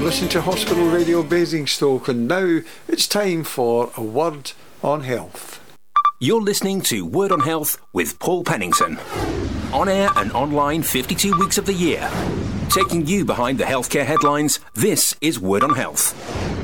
listening to Hospital Radio Basingstoke, and now it's time for a Word on Health. You're listening to Word on Health with Paul Pennington. On air and online 52 weeks of the year. Taking you behind the healthcare headlines, this is Word on Health.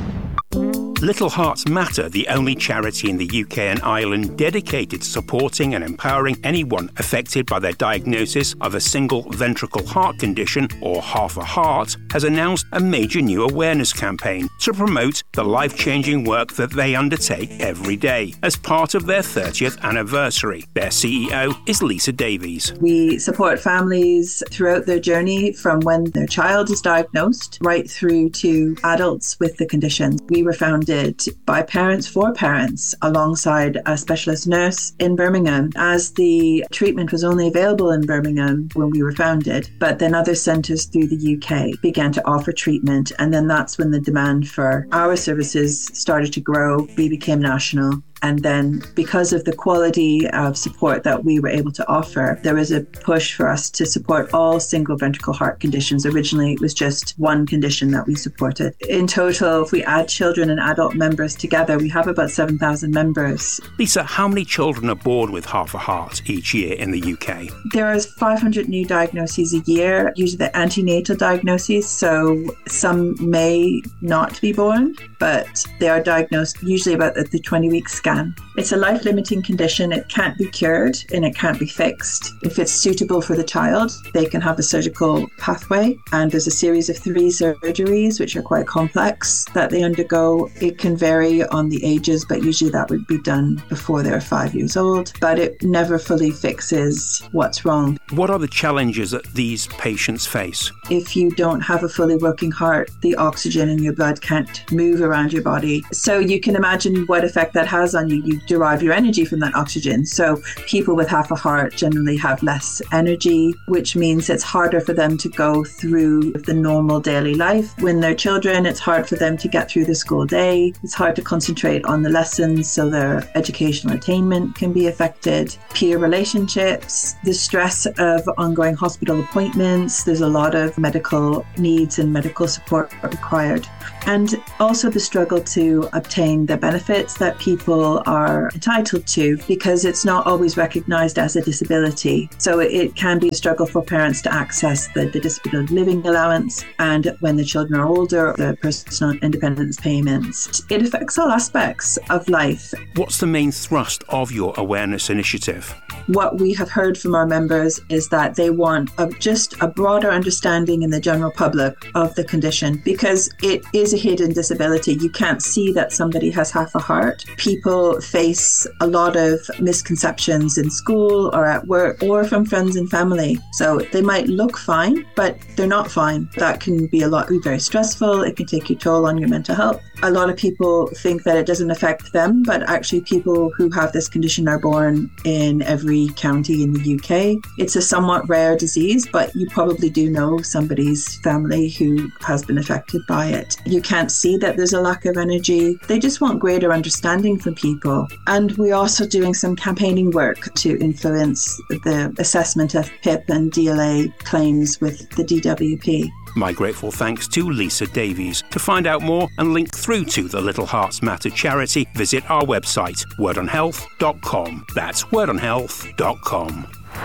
Little Hearts Matter, the only charity in the UK and Ireland dedicated to supporting and empowering anyone affected by their diagnosis of a single ventricle heart condition or half a heart, has announced a major new awareness campaign to promote the life-changing work that they undertake every day as part of their 30th anniversary. Their CEO is Lisa Davies. We support families throughout their journey from when their child is diagnosed right through to adults with the condition. We were founded by parents for parents alongside a specialist nurse in Birmingham, as the treatment was only available in Birmingham when we were founded, but then other centres through the UK began to offer treatment, and then that's when the demand for our services started to grow. We became national. And then because of the quality of support that we were able to offer, there was a push for us to support all single ventricle heart conditions. Originally, it was just one condition that we supported. In total, if we add children and adult members together, we have about 7,000 members. Lisa, how many children are born with half a heart each year in the UK? There are 500 new diagnoses a year, usually the antenatal diagnoses, so some may not be born, but they are diagnosed usually about at the 20-week scan. It's a life-limiting condition. It can't be cured and it can't be fixed. If it's suitable for the child, they can have a surgical pathway, and there's a series of 3 surgeries which are quite complex that they undergo. It can vary on the ages, but usually that would be done before they're 5 years old, but it never fully fixes what's wrong. What are the challenges that these patients face? If you don't have a fully working heart, the oxygen in your blood can't move around your body. So you can imagine what effect that has on you. You derive your energy from that oxygen. So people with half a heart generally have less energy, which means it's harder for them to go through the normal daily life. When they're children, it's hard for them to get through the school day. It's hard to concentrate on the lessons, so their educational attainment can be affected. Peer relationships, the stress of ongoing hospital appointments, there's a lot of medical needs and medical support required. And also the struggle to obtain the benefits that people are entitled to, because it's not always recognised as a disability. So it can be a struggle for parents to access the disability living allowance, and when the children are older, the personal independence payments. It affects all aspects of life. What's the main thrust of your awareness initiative? What we have heard from our members is that they want just a broader understanding in the general public of the condition, because it is a hidden disability. You can't see that somebody has half a heart. People face a lot of misconceptions in school or at work or from friends and family. So they might look fine, but they're not fine. That can be very stressful. It can take your toll on your mental health. A lot of people think that it doesn't affect them, but actually people who have this condition are born in every county in the UK. It's a somewhat rare disease, but you probably do know somebody's family who has been affected by it. You can't see that there's a lack of energy. They just want greater understanding from people. And we're also doing some campaigning work to influence the assessment of PIP and DLA claims with the DWP. My grateful thanks to Lisa Davies. To find out more and link through to the Little Hearts Matter charity, visit our website, wordonhealth.com. That's wordonhealth.com.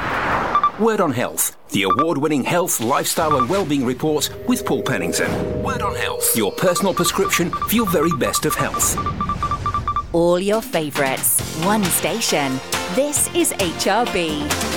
Word on Health, the award-winning health, lifestyle and wellbeing report with Paul Pennington. Word on Health, your personal prescription for your very best of health. All your favourites, one station. This is HRB.